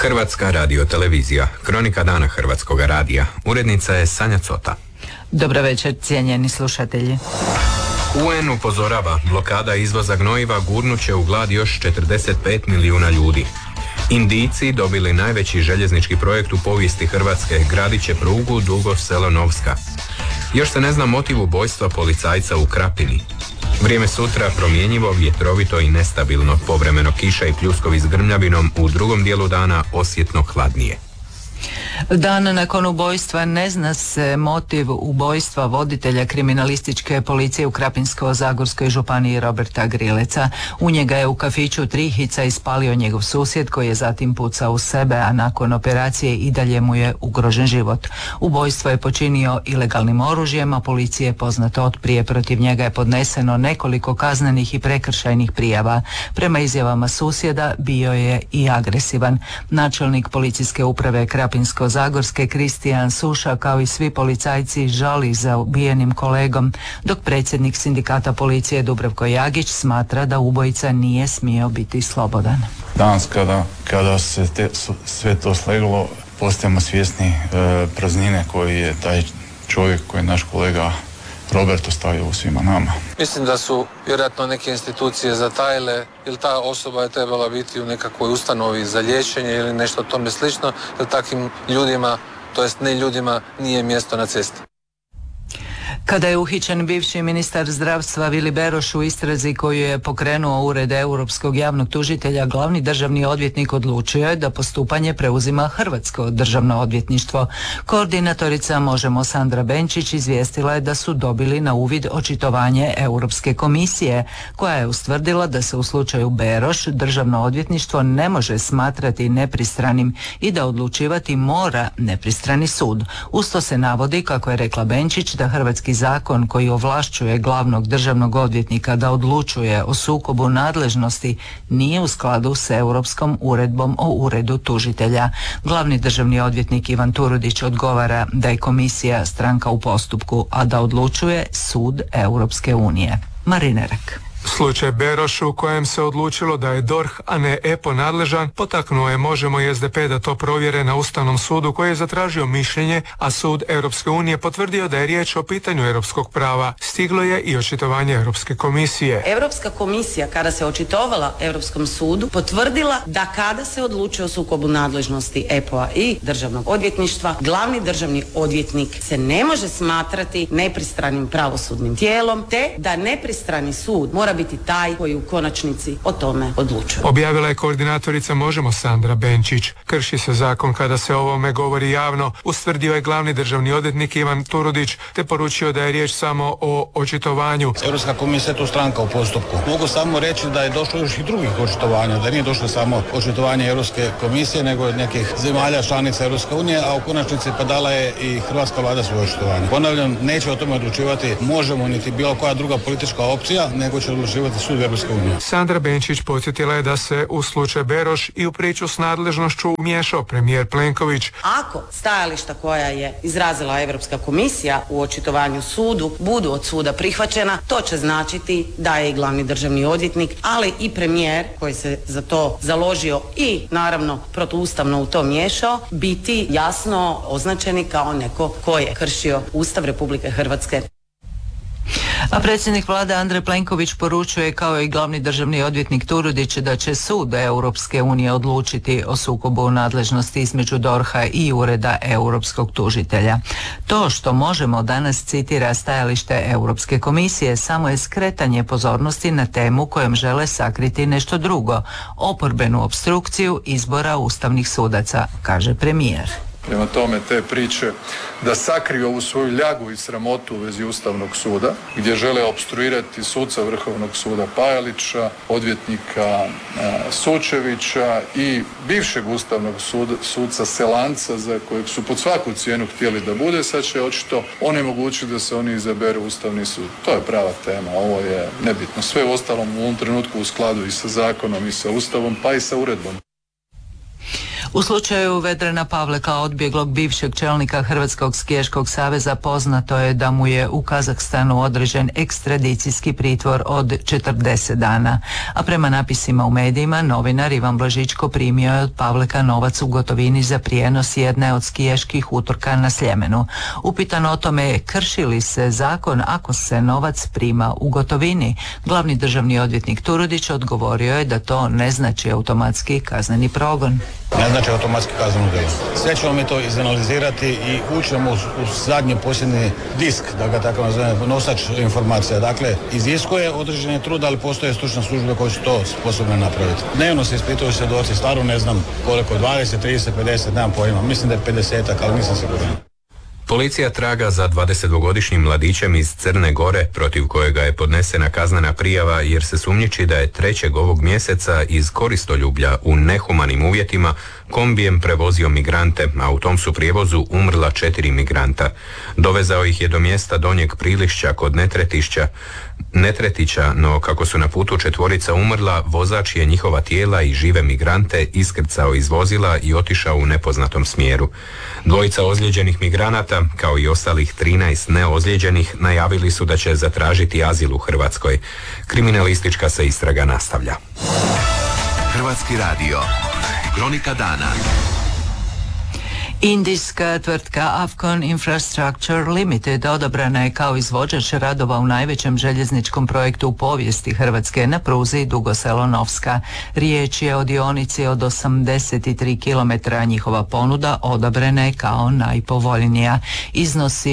Hrvatska radiotelevizija, kronika dana Hrvatskog radija. Urednica je Sanja Cota. Dobro večer, cijenjeni slušatelji. UN upozorava, blokada izvoza gnojiva gurnuće u glad još 45 milijuna ljudi. Indijci dobili najveći željeznički projekt u povijesti Hrvatske, gradit će prugu Dugo Selo-Novska. Još se ne zna motiv ubojstva policajca u Krapini. Vrijeme sutra promjenjivo, vjetrovito i nestabilno, povremeno kiša i pljuskovi s grmljavinom, u drugom dijelu dana osjetno hladnije. Dan nakon ubojstva ne zna se motiv ubojstva voditelja kriminalističke policije u Krapinsko-zagorskoj županiji Roberta Grileca. U njega je u kafiću Trihica ispalio njegov susjed koji je zatim pucao u sebe, a nakon operacije i dalje mu je ugrožen život. Ubojstvo je počinio ilegalnim oružjem, a policiji je poznato od prije protiv njega je podneseno nekoliko kaznenih i prekršajnih prijava. Prema izjavama susjeda bio je i agresivan. Načelnik policijske uprave Krapinsko-zagorske Kristijan Suša kao i svi policajci žali za ubijenim kolegom, dok predsjednik sindikata policije Dubravko Jagić smatra da ubojica nije smio biti slobodan. Danas kada se sve to sleglo, postajemo svjesni praznine koju je taj čovjek, koji je naš kolega Robert ostavio u svima nama. Mislim da su vjerojatno neke institucije zatajile ili ta osoba je trebala biti u nekakvoj ustanovi za liječenje ili nešto tome slično, jer takvim ljudima, to jest ne ljudima, nije mjesto na cesti. Kada je uhićen bivši ministar zdravstva Vili Beroš u istrazi koju je pokrenuo Ured Europskog javnog tužitelja, glavni državni odvjetnik odlučio je da postupanje preuzima Hrvatsko državno odvjetništvo. Koordinatorica Možemo Sandra Benčić izvijestila je da su dobili na uvid očitovanje Europske komisije, koja je ustvrdila da se u slučaju Beroš državno odvjetništvo ne može smatrati nepristranim i da odlučivati mora nepristrani sud. Uz to se navodi, kako je rekla Benčić, da hrvatski zakon koji ovlašćuje glavnog državnog odvjetnika da odlučuje o sukobu nadležnosti nije u skladu s Europskom uredbom o uredu tužitelja. Glavni državni odvjetnik Ivan Turudić odgovara da je komisija stranka u postupku, a da odlučuje sud Europske unije. Marinerak. Slučaj Beroš u kojem se odlučilo da je DORH, a ne EPO nadležan, potaknuo je Možemo i SDP da to provjere na Ustavnom sudu koji je zatražio mišljenje, a sud Europske unije potvrdio da je riječ o pitanju europskog prava. Stiglo je i očitovanje Europske komisije. Europska komisija, kada se očitovala Europskom sudu, potvrdila da kada se odlučuje o sukobu nadležnosti EPO-a i državnog odvjetništva, glavni državni odvjetnik se ne može smatrati nepristranim pravosudnim tijelom, te da nepristrani sud mora biti taj koji u konačnici o tome odlučuje. Objavila je koordinatorica Možemo Sandra Benčić. Krši se zakon kada se o ovome govori javno, ustvrdio je glavni državni odvjetnik Ivan Turudić, te poručio da je riječ samo o očitovanju. Europska komisija je tu stranka u postupku. Mogu samo reći da je došlo još i drugih očitovanja, da nije došlo samo očitovanje Europske komisije, nego od nekih zemalja članica Europske unije, a u konačnici pa dala je i hrvatska vlada svoje očitovanje. Ponavljam, neće o tome odlučivati Možemo niti bilo koja druga politička opcija, nego će odlučivati sud Europske unije. Sandra Benčić podsjetila je da se u slučaju Beroš i u priču s nadležnošću umiješao premijer Plenković. Ako stajališta koja je izrazila Europska komisija u očitovanju sudu budu od suda prihvaćena, to će značiti da je i glavni državni odvjetnik, ali i premijer koji se za to založio i naravno protuustavno u to miješao, biti jasno označeni kao neko ko je kršio Ustav Republike Hrvatske. A predsjednik vlade Andrej Plenković poručuje, kao i glavni državni odvjetnik Turudić, da će sud Europske unije odlučiti o sukobu nadležnosti između DORH-a i Ureda europskog tužitelja. To što Možemo danas citira stajalište Europske komisije samo je skretanje pozornosti na temu kojom žele sakriti nešto drugo, oporbenu opstrukciju izbora ustavnih sudaca, kaže premijer. Prema tome, te priče da sakriju ovu svoju ljagu i sramotu u vezi Ustavnog suda, gdje žele opstruirati suca Vrhovnog suda Pajalića, odvjetnika Sučevića i bivšeg Ustavnog suca Selanca, za kojeg su pod svaku cijenu htjeli da bude, sad će očito onemogućiti da se oni izaberu Ustavni sud. To je prava tema, ovo je nebitno. Sve u ostalom u ovom trenutku u skladu i sa zakonom i sa Ustavom, pa i sa uredbom. U slučaju Vedrana Pavleka, odbjeglog bivšeg čelnika Hrvatskog skijaškog saveza, poznato je da mu je u Kazahstanu određen ekstradicijski pritvor od 40 dana. A prema napisima u medijima, novinar Ivan Blažičko primio je od Pavleka novac u gotovini za prijenos jedne od skijaških utrka na Sljemenu. Upitan o tome krši li se zakon ako se novac prima u gotovini, glavni državni odvjetnik Turudić odgovorio je da to ne znači automatski kazneni progon. Ne znači automatski kazneno djelo. Sve ćemo mi to izanalizirati i ućemo u zadnji posljednji disk, da ga tako nazovem, nosač informacija. Dakle, iziskuje određeni trud, ali postoje stručne službe koje su to sposobne napraviti. Dnevno se ispituju svjedoci, stvarno ne znam koliko, 20, 30, 50, nemam pojma. Mislim da je 50, ali nisam siguran. Policija traga za 22-godišnjim mladićem iz Crne Gore, protiv kojega je podnesena kaznena prijava jer se sumnjiči da je 3. ovog mjeseca iz Koristoljublja u nehumanim uvjetima kombijem prevozio migrante, a u tom su prijevozu umrla 4 migranta. Dovezao ih je do mjesta Donjeg Prilišća kod Netretića, no kako su na putu 4 umrla, vozač je njihova tijela i žive migrante iskrcao iz vozila i otišao u nepoznatom smjeru. 2 ozlijeđenih migranata, kao i ostalih 13 neozlijeđenih, najavili su da će zatražiti azil u Hrvatskoj. Kriminalistička se istraga nastavlja. Hrvatski radio. Kronika dana. Indijska tvrtka Afcon Infrastructure Limited odabrana je kao izvođač radova u najvećem željezničkom projektu u povijesti Hrvatske na pruzi Dugo Selo-Novska. Riječ je o dionici od 83 km, a njihova ponuda odabrana je kao najpovoljnija. Iznosi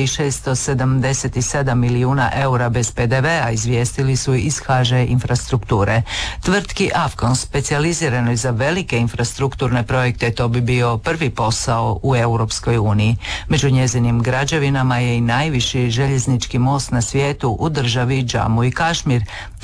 677 milijuna eura bez PDV-a, izvijestili su iz HŽ Infrastrukture. Tvrtki Afcon, specijaliziranoj za velike infrastrukturne projekte, to bi bio prvi posao u Europskoj uniji. Među njezinim građevinama je i najviši željeznički most na svijetu u državi Džamu i Kašmir,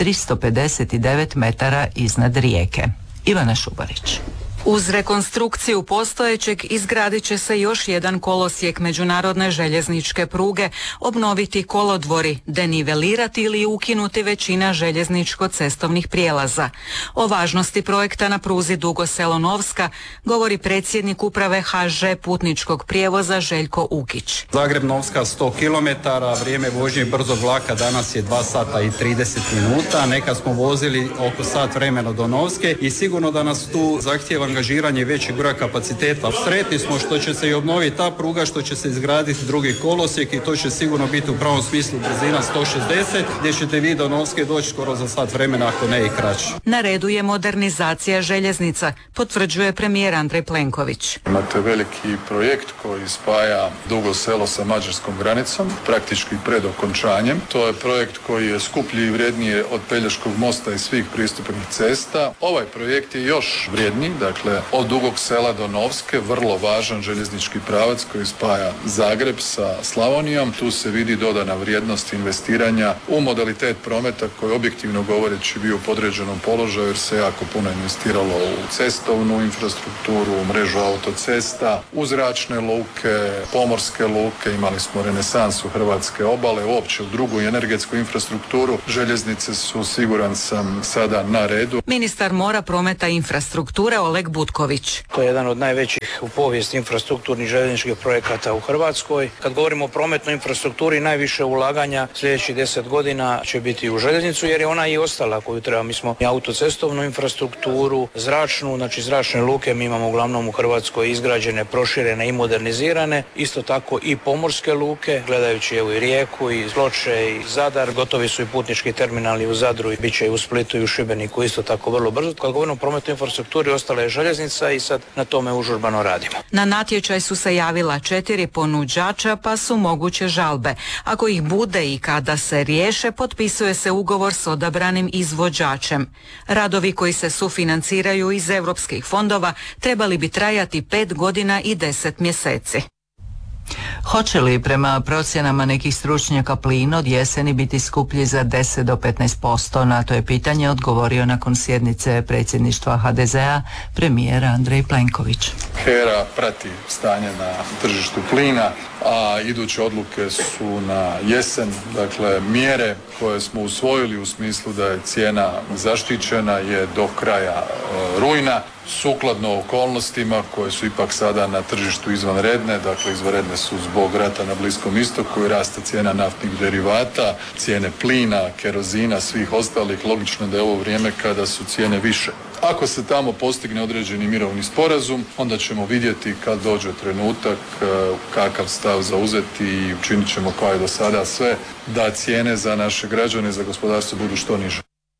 359 metara iznad rijeke. Ivana Šubarić. Uz rekonstrukciju postojećeg izgradit će se još jedan kolosijek međunarodne željezničke pruge, obnoviti kolodvori, denivelirati ili ukinuti većina željezničko-cestovnih prijelaza. O važnosti projekta na pruzi Dugo Selo-Novska govori predsjednik uprave HŽ putničkog prijevoza Željko Ukić. Zagreb-Novska 100 km, vrijeme vožnje brzog vlaka danas je 2 sata i 30 minuta, nekad smo vozili oko sat vremena do Novske i sigurno da nas tu zahtijeva angažiranje većeg broja kapaciteta. Sretni smo što će se i obnoviti ta pruga, što će se izgraditi drugi kolosijek i to će sigurno biti u pravom smislu brzina 160, gdje ćete vi do Novske doći skoro za sat vremena, ako ne i kraće. Na redu je modernizacija željeznica, potvrđuje premijer Andrej Plenković. Imate veliki projekt koji spaja Dugo Selo sa mađarskom granicom, praktički pred okončanjem. To je projekt koji je skuplji i vrijednije od Pelješkog mosta i svih pristupnih cesta. Ovaj projekt je još vrijedniji, dakle od Dugog Sela do Novske, vrlo važan željeznički pravac koji spaja Zagreb sa Slavonijom. Tu se vidi dodana vrijednost investiranja u modalitet prometa koji objektivno govoreći bio u podređenom položaju jer se jako puno investiralo u cestovnu infrastrukturu, u mrežu autocesta, u zračne luke, pomorske luke, imali smo renesansu hrvatske obale, uopće u drugu energetsku infrastrukturu. Željeznice su, siguran sam, sada na redu. Ministar mora, prometa i infrastrukture Oleg Butković. To je jedan od najvećih u povijesti infrastrukturnih željezničkih projekata u Hrvatskoj. Kad govorimo o prometnoj infrastrukturi, najviše ulaganja sljedećih 10 godina će biti u željeznicu jer je ona i ostala koju treba. Mi smo i autocestovnu infrastrukturu, zračnu, znači zračne luke mi imamo uglavnom u Hrvatskoj izgrađene, proširene i modernizirane. Isto tako i pomorske luke, gledajući evo i Rijeku i Zloče i Zadar. Gotovi su i putnički terminali u Zadru i bit će i u Splitu i u Šibeniku isto tako vrlo brzo. Kad govorimo o prometnoj infrastrukturi, ostala je željeznica i sad na tome užurbano radimo. Na natječaj su se javila 4 ponuđača, pa su moguće žalbe. Ako ih bude i kada se riješe, potpisuje se ugovor s odabranim izvođačem. Radovi koji se sufinanciraju iz europskih fondova trebali bi trajati 5 godina i 10 mjeseci. Hoće li prema procjenama nekih stručnjaka plin od jeseni biti skuplji za 10 do 15%? Na to je pitanje odgovorio nakon sjednice predsjedništva HDZ-a premijer Andrej Plenković. HERA prati stanje na tržištu plina, a iduće odluke su na jesen. Dakle, mjere koje smo usvojili u smislu da je cijena zaštićena je do kraja rujna. sukladno okolnostima koje su ipak sada na tržištu izvanredne, dakle izvanredne su zbog rata na Bliskom istoku i rasta cijena naftnih derivata, cijene plina, kerozina, svih ostalih, logično da je ovo vrijeme kada su cijene više. Ako se tamo postigne određeni mirovni sporazum, onda ćemo vidjeti kad dođe trenutak kakav stav zauzeti i učinit ćemo kao je do sada sve da cijene za naše građane i za gospodarstvo budu što niže.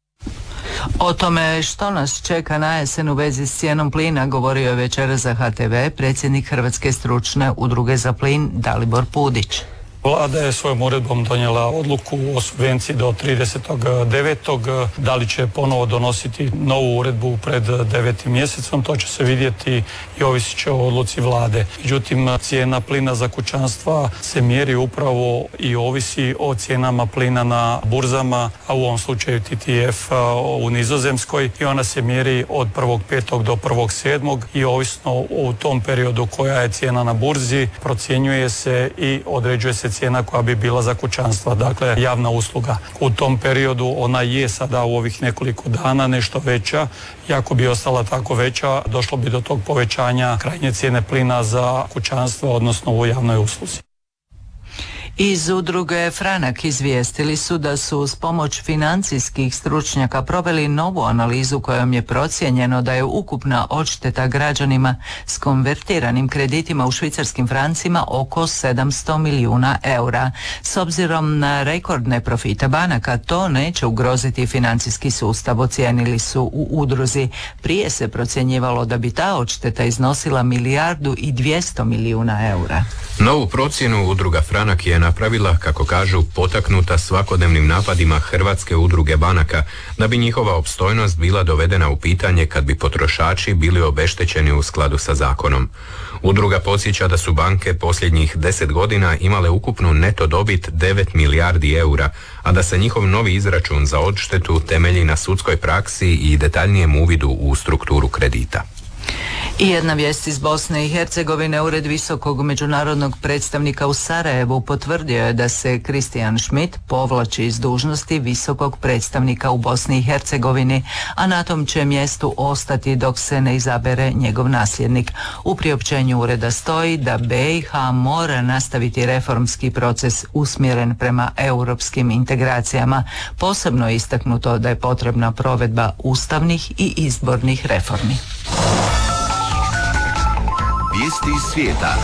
O tome što nas čeka na jesen u vezi s cijenom plina govorio je večeras za HTV predsjednik Hrvatske stručne udruge za plin Dalibor Pudić. Vlada je svojom uredbom donijela odluku o subvenciji do 30.9. Da li će ponovo donositi novu uredbu pred 9. mjesecom, to će se vidjeti i ovisit će o odluci Vlade. Međutim, cijena plina za kućanstva se mjeri upravo i ovisi o cijenama plina na burzama, a u ovom slučaju TTF u Nizozemskoj, i ona se mjeri od 1.5. do 1.7. i ovisno u tom periodu koja je cijena na burzi, procjenjuje se i određuje se cijena koja bi bila za kućanstva, dakle javna usluga. U tom periodu ona je sada u ovih nekoliko dana nešto veća i ako bi ostala tako veća, došlo bi do tog povećanja krajnje cijene plina za kućanstva, odnosno u javnoj usluzi. Iz udruge Franak izvijestili su da su uz pomoć financijskih stručnjaka proveli novu analizu kojom je procijenjeno da je ukupna odšteta građanima s konvertiranim kreditima u švicarskim francima oko 700 milijuna eura. S obzirom na rekordne profite banaka, to neće ugroziti financijski sustav, ocijenili su u udruzi. Prije se procjenjivalo da bi ta odšteta iznosila 1,2 milijarde eura. Novu procjenu udruga Franak je napravila, kako kažu, potaknuta svakodnevnim napadima Hrvatske udruge banaka, da bi njihova opstojnost bila dovedena u pitanje kad bi potrošači bili obeštećeni u skladu sa zakonom. Udruga podsjeća da su banke posljednjih 10 godina imale ukupnu neto dobit 9 milijardi eura, a da se njihov novi izračun za odštetu temelji na sudskoj praksi i detaljnijem uvidu u strukturu kredita. I jedna vijest iz Bosne i Hercegovine. Ured visokog međunarodnog predstavnika u Sarajevu potvrdio je da se Christian Schmidt povlači iz dužnosti visokog predstavnika u Bosni i Hercegovini, a na tom će mjestu ostati dok se ne izabere njegov nasljednik. U priopćenju ureda stoji da BiH mora nastaviti reformski proces usmjeren prema europskim integracijama. Posebno je istaknuto da je potrebna provedba ustavnih i izbornih reformi. Vijesti iz svijeta.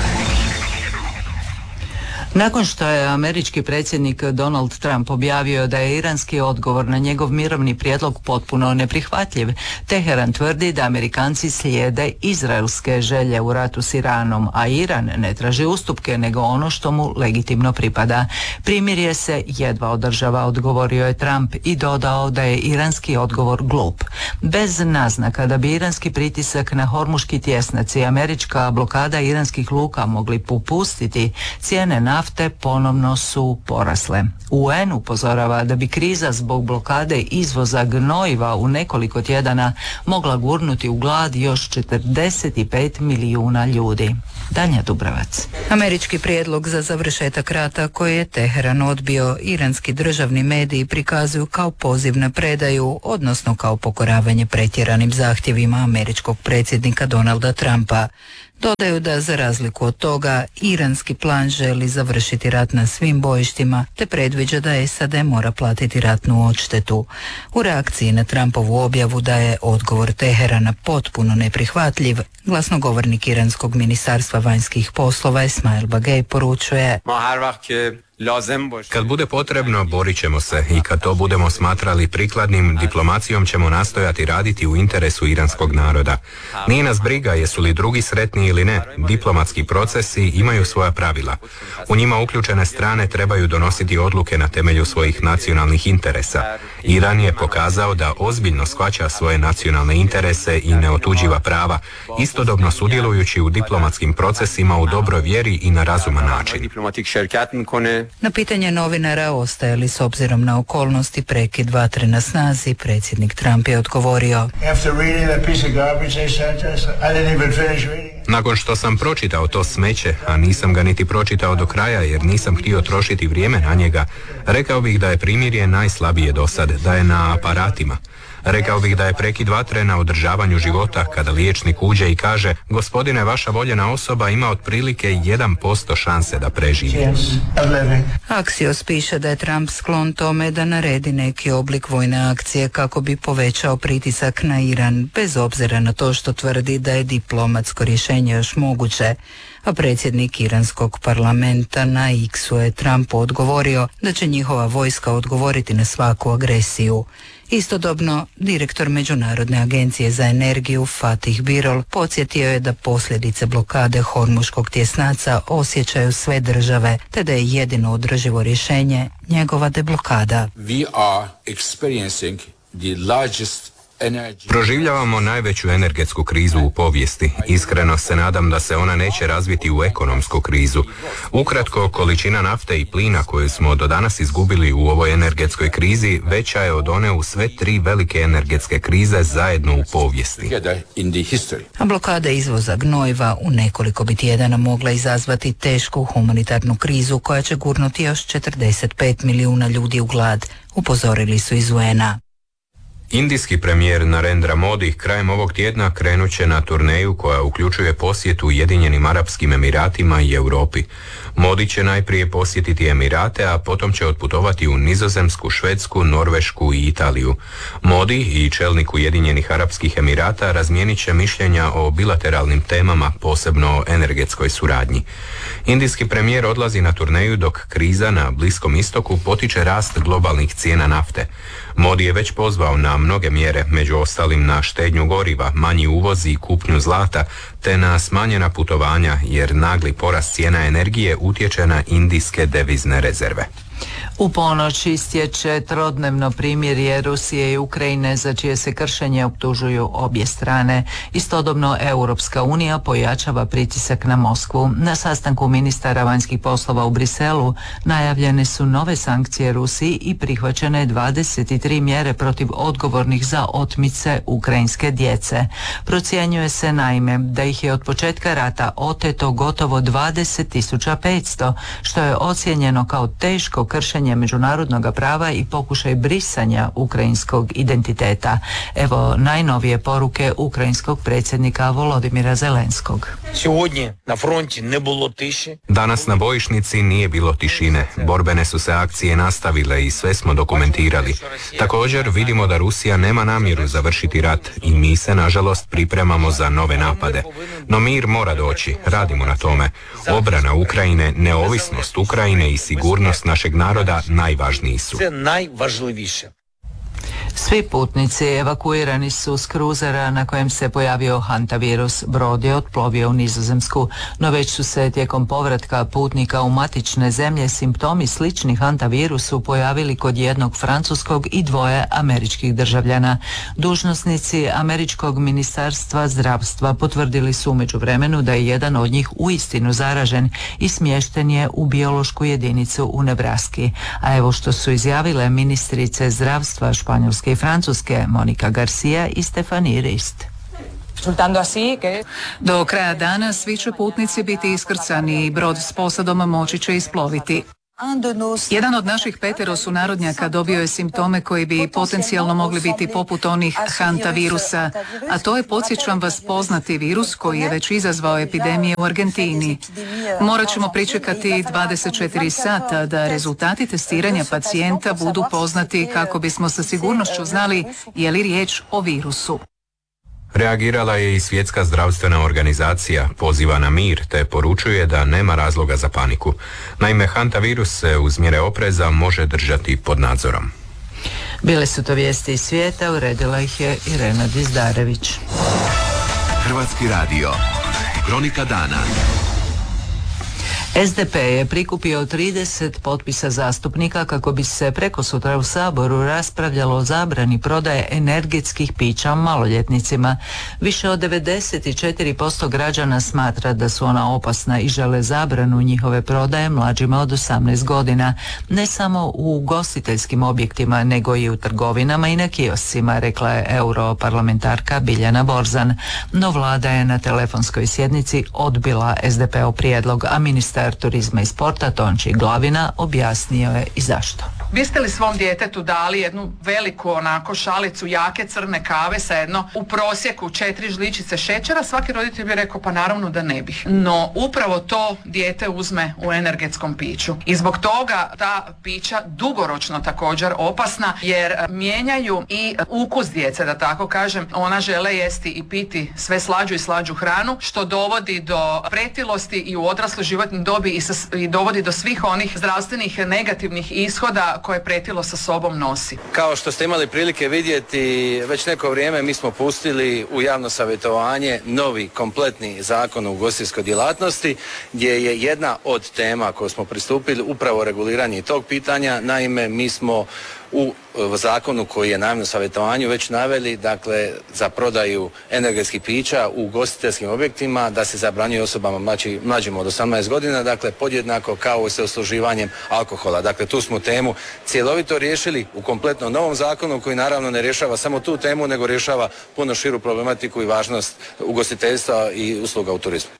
Nakon što je američki predsjednik Donald Trump objavio da je iranski odgovor na njegov mirovni prijedlog potpuno neprihvatljiv, Teheran tvrdi da Amerikanci slijede izraelske želje u ratu s Iranom, a Iran ne traži ustupke nego ono što mu legitimno pripada. Primirje se jedva održava, odgovorio je Trump i dodao da je iranski odgovor glup. Bez naznaka da bi iranski pritisak na Hormuški tjesnac i američka blokada iranskih luka mogli popustiti, cijene nafte ponovno su porasle. UN upozorava da bi kriza zbog blokade izvoza gnojiva u nekoliko tjedana mogla gurnuti u glad još 45 milijuna ljudi. Danja Dubravac. Američki prijedlog za završetak rata koji je Teheran odbio, iranski državni mediji prikazuju kao poziv na predaju, odnosno kao pokoravanje pretjeranim zahtjevima američkog predsjednika Donalda Trumpa. Dodaju da za razliku od toga iranski plan želi završiti rat na svim bojištima te predviđa da SAD mora platiti ratnu odštetu. U reakciji na Trumpovu objavu da je odgovor Teherana potpuno neprihvatljiv, glasnogovornik iranskog ministarstva vanjskih poslova Esmail Bagej poručuje: Kad bude potrebno, borit ćemo se i kad to budemo smatrali prikladnim, diplomacijom ćemo nastojati raditi u interesu iranskog naroda. Nije nas briga jesu li drugi sretni ili ne, diplomatski procesi imaju svoja pravila. U njima uključene strane trebaju donositi odluke na temelju svojih nacionalnih interesa. Iran je pokazao da ozbiljno shvaća svoje nacionalne interese i ne otuđiva prava, istodobno sudjelujući u diplomatskim procesima u dobroj vjeri i na razuman način. Na pitanje novinara ostaje li s obzirom na okolnosti prekid vatre na snazi, predsjednik Trump je odgovorio: Nakon što sam pročitao to smeće, a nisam ga niti pročitao do kraja jer nisam htio trošiti vrijeme na njega, rekao bih da je primirje najslabije do sad, da je na aparatima. Rekao bih da je prekid vatre na održavanju života kada liječnik uđe i kaže: gospodine, vaša voljena osoba ima otprilike 1% šanse da preživi. Axios piše da je Trump sklon tome da naredi neki oblik vojne akcije kako bi povećao pritisak na Iran, bez obzira na to što tvrdi da je diplomatsko rješenje još moguće. A predsjednik iranskog parlamenta na X-u je Trumpu odgovorio da će njihova vojska odgovoriti na svaku agresiju. Istodobno, direktor Međunarodne agencije za energiju Fatih Birol podsjetio je da posljedice blokade Hormuškog tjesnaca osjećaju sve države, te da je jedino održivo rješenje njegova deblokada. We are experiencing the largest Proživljavamo najveću energetsku krizu u povijesti. Iskreno se nadam da se ona neće razviti u ekonomsku krizu. Ukratko, količina nafte i plina koju smo do danas izgubili u ovoj energetskoj krizi veća je od one u sve 3 velike energetske krize zajedno u povijesti. A blokada izvoza gnojiva u nekoliko bi tjedana mogla izazvati tešku humanitarnu krizu koja će gurnuti još 45 milijuna ljudi u glad, upozorili su iz UN-a. Indijski premijer Narendra Modi krajem ovog tjedna krenut će na turneju koja uključuje posjetu Ujedinjenim Arapskim Emiratima i Europi. Modi će najprije posjetiti Emirate, a potom će otputovati u Nizozemsku, Švedsku, Norvešku i Italiju. Modi i čelnik Ujedinjenih Arapskih Emirata razmijenit će mišljenja o bilateralnim temama, posebno o energetskoj suradnji. Indijski premijer odlazi na turneju dok kriza na Bliskom istoku potiče rast globalnih cijena nafte. Modi je već pozvao na mnoge mjere, među ostalim na štednju goriva, manji uvoz i kupnju zlata, te na smanjena putovanja, jer nagli porast cijena energije utječe na indijske devizne rezerve. U ponoć istječe trodnevno primirje Rusije i Ukrajine za čije se kršenje optužuju obje strane. Istodobno Europska unija pojačava pritisak na Moskvu. Na sastanku ministara vanjskih poslova u Briselu najavljene su nove sankcije Rusiji i prihvaćene 23 mjere protiv odgovornih za otmice ukrajinske djece. Procjenjuje se naime da ih je od početka rata oteto gotovo 20.500, što je ocijenjeno kao teško kršenje međunarodnog prava i pokušaj brisanja ukrajinskog identiteta. Evo najnovije poruke ukrajinskog predsjednika Volodimira Zelenskog. Danas na bojišnici nije bilo tišine. Borbene su se akcije nastavile i sve smo dokumentirali. Također vidimo da Rusija nema namjeru završiti rat i mi se nažalost pripremamo za nove napade. No mir mora doći, radimo na tome. Obrana Ukrajine, neovisnost Ukrajine i sigurnost našeg naroda najvažniji su. Svi putnici evakuirani su s kruzera na kojem se pojavio hantavirus. Brod je otplovio u Nizozemsku, no već su se tijekom povratka putnika u matične zemlje simptomi slični hantavirusu pojavili kod jednog francuskog i 2 američkih državljana. Dužnosnici američkog ministarstva zdravstva potvrdili su u međuvremenu da je jedan od njih uistinu zaražen i smješten je u biološku jedinicu u Nebraski. A evo što su izjavile ministrice zdravstva Španjolske i Francuske Monika Garcia i Stephanie Rist. Do kraja dana svi će putnici biti iskrcani i brod s posadom moći će isploviti. Jedan od naših 5 sunarodnjaka dobio je simptome koji bi potencijalno mogli biti poput onih hantavirusa, a to je, podsjećam vas, poznati virus koji je već izazvao epidemije u Argentini. Morat ćemo pričekati 24 sata da rezultati testiranja pacijenta budu poznati kako bismo sa sigurnošću znali je li riječ o virusu. Reagirala je i Svjetska zdravstvena organizacija, poziva na mir te poručuje da nema razloga za paniku. Naime, hantavirus se uz mjere opreza može držati pod nadzorom. Bile su to vijesti iz svijeta, uredila ih je Irena Dizdarević. Hrvatski radio, kronika dana. SDP je prikupio 30 potpisa zastupnika kako bi se prekosutra u Saboru raspravljalo o zabrani prodaje energetskih pića maloljetnicima. Više od 94% građana smatra da su ona opasna i žele zabranu njihove prodaje mlađima od 18 godina. Ne samo u ugostiteljskim objektima, nego i u trgovinama i na kioscima, rekla je europarlamentarka Biljana Borzan. No vlada je na telefonskoj sjednici odbila SDP-ov prijedlog, a ministar turizma i sporta Tonči Glavina objasnio je i zašto. Biste li svom djetetu dali jednu veliku onako šalicu jake crne kave sa jedno u prosjeku 4 žličice šećera? Svaki roditelj bi rekao pa naravno da ne bih. No upravo to dijete uzme u energetskom piću. I zbog toga ta pića dugoročno također opasna jer mijenjaju i ukus djece, da tako kažem. Ona žele jesti i piti sve slađu i slađu hranu, što dovodi do pretilosti i u odrasloj životnoj dobi i dovodi do svih onih zdravstvenih negativnih ishoda koje pretilo sa sobom nosi. Kao što ste imali prilike vidjeti, već neko vrijeme mi smo pustili u javno savjetovanje novi kompletni zakon o ugostiteljskoj djelatnosti, gdje je jedna od tema koju smo pristupili upravo reguliranje tog pitanja. Naime, mi smo u zakonu koji je na javnom savjetovanju već naveli, dakle, za prodaju energetskih pića u ugostiteljskim objektima da se zabranjuje osobama mlađim od 18 godina, dakle, podjednako kao i sa usluživanjem alkohola. Dakle, tu smo temu cjelovito riješili u kompletno novom zakonu koji naravno ne rješava samo tu temu, nego rješava puno širu problematiku i važnost ugostiteljstva i usluga u turizmu.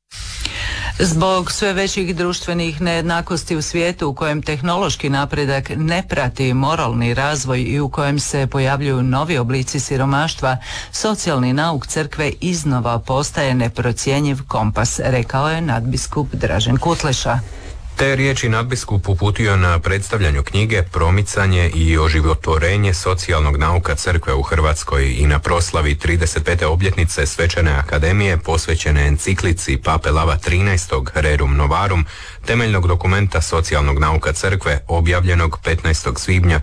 Zbog sve većih društvenih nejednakosti u svijetu u kojem tehnološki napredak ne prati moralni razvoj i u kojem se pojavljuju novi oblici siromaštva, socijalni nauk crkve iznova postaje neprocjenjiv kompas, rekao je nadbiskup Dražen Kutleša. Te riječi nadbiskup uputio na predstavljanju knjige Promicanje i oživotvorenje socijalnog nauka crkve u Hrvatskoj i na proslavi 35. obljetnice Svečane akademije posvećene enciklici Pape Lava XIII Rerum Novarum, temeljnog dokumenta socijalnog nauka crkve objavljenog 15. svibnja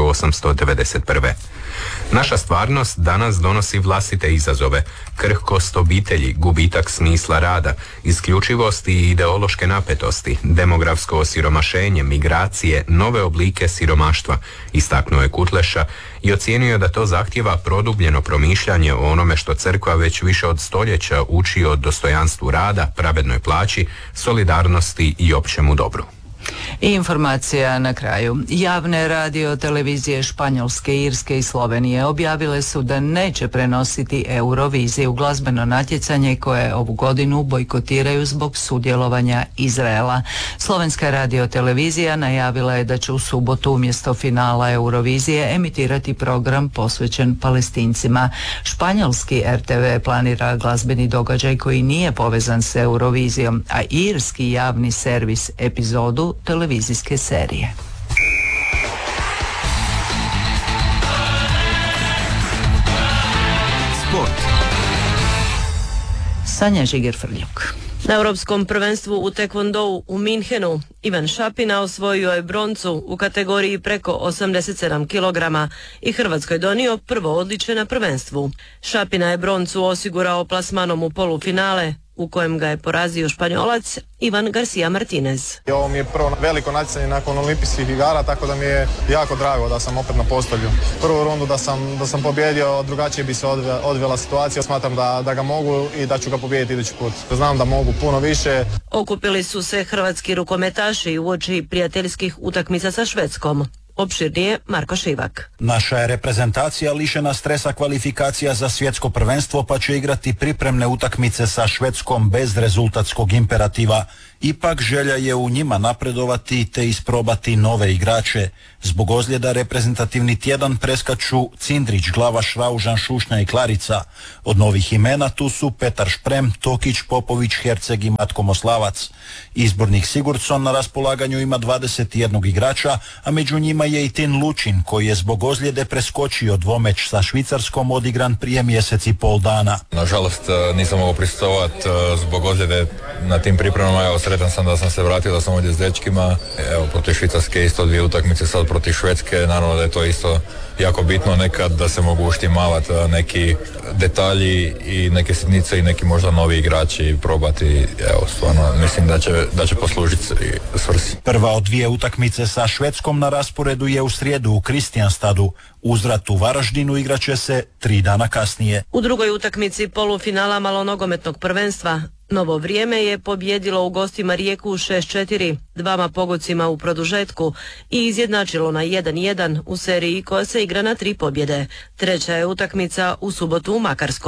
1891. Naša stvarnost danas donosi vlastite izazove, krhkost obitelji, gubitak smisla rada, isključivost i ideološke napetosti, demografsko osiromašenje, migracije, nove oblike siromaštva, istaknuo je Kutleša i ocijenio da to zahtijeva produbljeno promišljanje o onome što crkva već više od stoljeća uči o dostojanstvu rada, pravednoj plaći, solidarnosti i općemu dobru. I informacija na kraju. Javne radio televizije Španjolske, Irske i Slovenije objavile su da neće prenositi Euroviziju, glazbeno natjecanje koje ovu godinu bojkotiraju zbog sudjelovanja Izraela. Slovenska radio televizija najavila je da će u subotu umjesto finala Eurovizije emitirati program posvećen Palestincima. Španjolski RTV planira glazbeni događaj koji nije povezan s Eurovizijom, a irski javni servis epizodu televizijske serije. Sport. Sanja Žiger-Frljuk. Na Europskom prvenstvu u tekvondou u Minhenu Ivan Šapina osvojio je broncu u kategoriji preko 87 kg i Hrvatskoj donio prvo odličje na prvenstvu. Šapina je broncu osigurao plasmanom u polufinale u kojem ga je porazio Španjolac Ivan García Martinez. Ovo mi je prvo veliko natjecanje nakon olimpijskih igara, tako da mi je jako drago da sam opet na postolju. Prvu rundu da sam pobjedio, drugačije bi se odvela situacija. Smatram da ga mogu i da ću ga pobijediti idući put. Znam da mogu puno više. Okupili su se hrvatski rukometaši uoči prijateljskih utakmica sa Švedskom. Opširnije Marko Šivak. Naša je reprezentacija lišena stresa kvalifikacija za svjetsko prvenstvo pa će igrati pripremne utakmice sa Švedskom bez rezultatskog imperativa. Ipak želja je u njima napredovati te isprobati nove igrače. Zbog ozljeda reprezentativni tjedan preskaču Cindrić, Glavaš, Raužan, Šušnja i Klarica. Od novih imena tu su Petar Šprem, Tokić, Popović, Herceg i Matko Moslavac. Izbornik Sigurdsson na raspolaganju ima 21 igrača, a među njima je i Tin Lučin koji je zbog ozljede preskočio dvomeč sa Švicarskom odigran prije mjesec i pol dana. Nažalost nisam mogao prisustvovati zbog ozljede na tim pripremama. Evo, sretan sam da sam se vratio, da sam ovdje s dečkima. Evo, protiv Švicarske isto 2 utakmice, sad protiv Švedske. Naravno da je to isto jako bitno nekad da se mogu uštimavati neki detalji i neke sitnice i neki možda novi igrači i probati. Evo, stvarno mislim da će poslužiti svrsi. Prva od 2 utakmice sa Švedskom na rasporedu je u srijedu u Kristijanstadu. Uzvrat u Varaždinu igraće se 3 dana kasnije. U drugoj utakmici polufinala malonogometnog prvenstva Novo Vrijeme je pobjedilo u gostima Rijeku 6-4, 2 pogodcima u produžetku i izjednačilo na 1-1 u seriji koja se igra na 3 pobjede. Treća je utakmica u subotu u Makarskoj.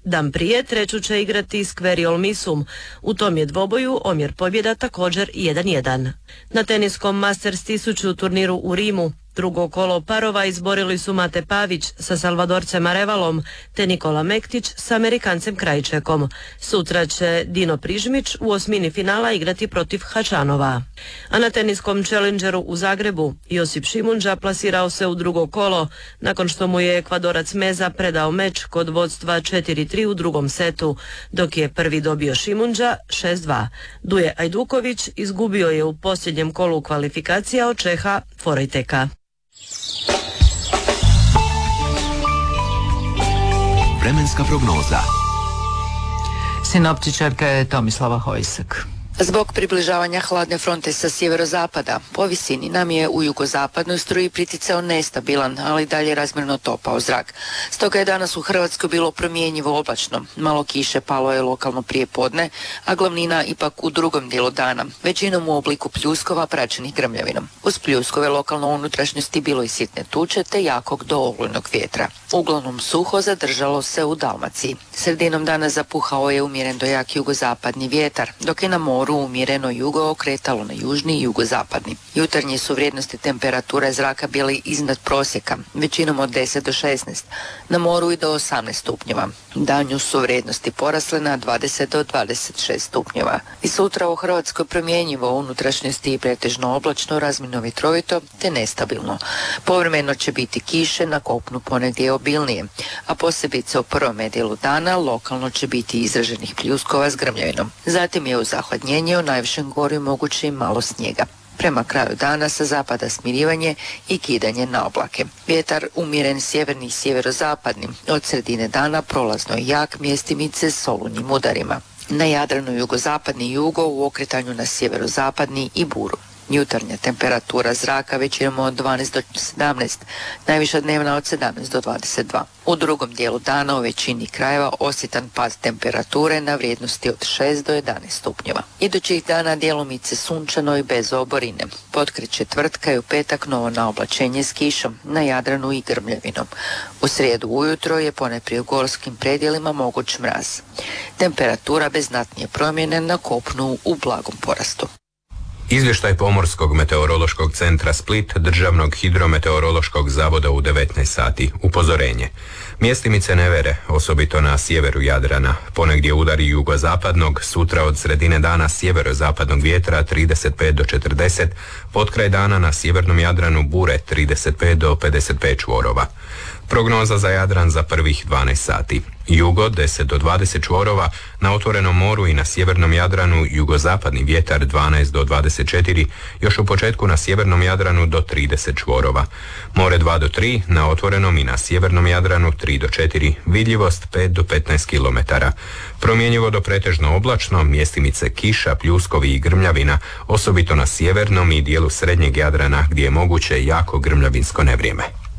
Dan prije treću će igrati s Queriol Misum. U tom je dvoboju omjer pobjeda također 1:1. Na teniskom Masters 1000 turniru u Rimu drugo kolo parova izborili su Mate Pavić sa Salvadorcem Arevalom te Nikola Mektić s Amerikancem Krajčekom. Sutra će Dino Prižmić u osmini finala igrati protiv Hačanova. A na teniskom Challengeru u Zagrebu Josip Šimunđa plasirao se u drugo kolo nakon što mu je Ekvadorac Meza predao meč kod vodstva 4:3 u drugom setu, dok je prvi dobio Šimunđa 6:2. Duje Ajduković izgubio je u posljednjem kolu kvalifikacija od Čeha Forejteka. Vremenska prognoza. Sinoptičarka je Tomislava Hojsak. Zbog približavanja hladne fronte sa sjeverozapada, po visini nam je u jugozapadnoj struji priticao nestabilan, ali dalje razmjerno topao zrak. Stoga je danas u Hrvatskoj bilo promjenjivo oblačno. Malo kiše palo je lokalno prije podne, a glavnina ipak u drugom dijelu dana, većinom u obliku pljuskova praćenih grmljavinom. Uz pljuskove lokalno unutrašnjosti bilo i sitne tuče te jakog do olujnog vjetra. Uglavnom suho zadržalo se u Dalmaciji. Sredinom dana zapuhao je umjeren do jak jugozapadni vjetar, dok je na moru umjereno jugo okretalo na južni i jugozapadni. Jutarnje su vrijednosti temperature zraka bili iznad prosjeka, većinom od 10 do 16, na moru i do 18 stupnjeva. Danju su vrijednosti porasle na 20 do 26 stupnjeva. I sutra u Hrvatskoj promjenjivo u unutrašnjosti i pretežno oblačno, razmjerno vjetrovito te nestabilno. Povremeno će biti kiše, na kopnu ponegdje obilnije, a posebice u prvom dijelu dana lokalno će biti izraženih pljuskova s grmljavinom. Zatim je u zahladnjenju u najvišem gori moguće i malo snijega. Prema kraju dana sa zapada smirivanje i kidanje na oblake. Vjetar umjeren sjeverni i sjeverozapadni, od sredine dana prolazno jak, mjestimice s olujnim udarima. Na Jadranu jugozapadni jugo u okretanju na sjeverozapadni i buru. Jutarnja temperatura zraka većinom od 12 do 17, najviša dnevna od 17 do 22. U drugom dijelu dana u većini krajeva osjetan pad temperature na vrijednosti od 6 do 11 stupnjeva. Idućih dana djelomice sunčano i bez oborine. Potkrit četvrtka i u petak novo naoblačenje s kišom, na Jadranu i grmljavinom. U srijedu ujutro je ponajprije u gorskim predjelima moguć mraz. Temperatura bez znatnije promjene, na kopnu u blagom porastu. Izvještaj Pomorskog meteorološkog centra Split, Državnog hidrometeorološkog zavoda u 19 sati. Upozorenje. Mjestimice nevere, osobito na sjeveru Jadrana. Ponegdje udari jugozapadnog, sutra od sredine dana sjeverozapadnog vjetra 35 do 40, potkraj dana na sjevernom Jadranu bure 35 do 55 čvorova. Prognoza za Jadran za prvih 12 sati. Jugo 10 do 20 čvorova, na otvorenom moru i na sjevernom Jadranu jugozapadni vjetar 12 do 24, još u početku na sjevernom Jadranu do 30 čvorova. More 2 do 3, na otvorenom i na sjevernom Jadranu 3 do 4, vidljivost 5 do 15 km. Promjenjivo do pretežno oblačno, mjestimice kiša, pljuskovi i grmljavina, osobito na sjevernom i dijelu srednjeg Jadrana gdje je moguće jako grmljavinsko nevrijeme.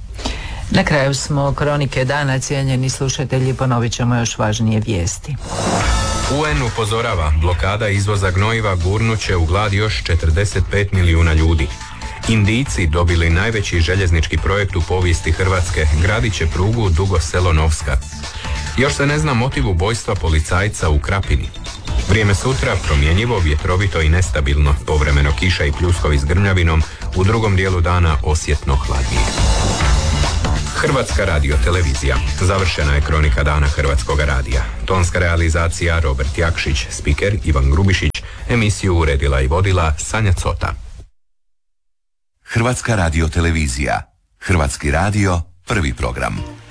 Na kraju smo kronike dana, cijenjeni slušatelji, ponovit ćemo još važnije vijesti. UN upozorava, blokada izvoza gnojiva gurnuće u glad još 45 milijuna ljudi. Indijci dobili najveći željeznički projekt u povijesti Hrvatske, gradit će prugu Dugo Selo-Novska. Još se ne zna motiv ubojstva policajca u Krapini. Vrijeme sutra promjenjivo, vjetrovito i nestabilno, povremeno kiša i pljuskovi s grmljavinom, u drugom dijelu dana osjetno hladnije. Hrvatska radiotelevizija. Završena je kronika dana Hrvatskog radija. Tonska realizacija Robert Jakšić, spiker Ivan Grubišić, emisiju uredila i vodila Sanja Cota. Hrvatska radiotelevizija. Hrvatski radio, prvi program.